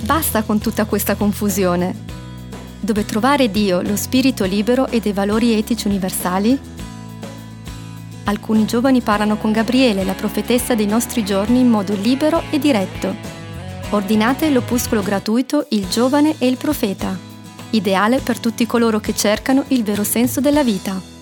Basta con tutta questa confusione. Dove trovare Dio, lo spirito libero e dei valori etici universali? Alcuni giovani parlano con Gabriele, la profetessa dei nostri giorni, in modo libero e diretto. Ordinate l'opuscolo gratuito Il giovane e il profeta, ideale per tutti coloro che cercano il vero senso della vita.